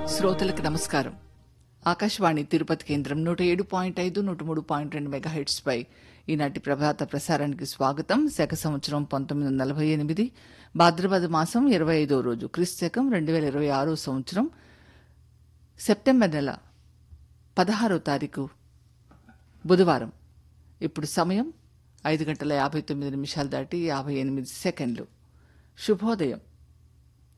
శ్రోతలకు నమస్కారం. ఆకాశవాణి తిరుపతి కేంద్రం 107.5, 103.2 మెగాహెర్ట్జ్ పై ఈనాటి ప్రభాత ప్రసారానికి స్వాగతం. శక సంవత్సరం 1948, భాద్రపద మాసం 25వ రోజు, క్రీస్తు శకం 2026 సంవత్సరం సెప్టెంబర్ నెల 16వ తారీఖు బుధవారం. ఇప్పుడు సమయం 5:59 దాటి 58 సెకండ్లు. శుభోదయం.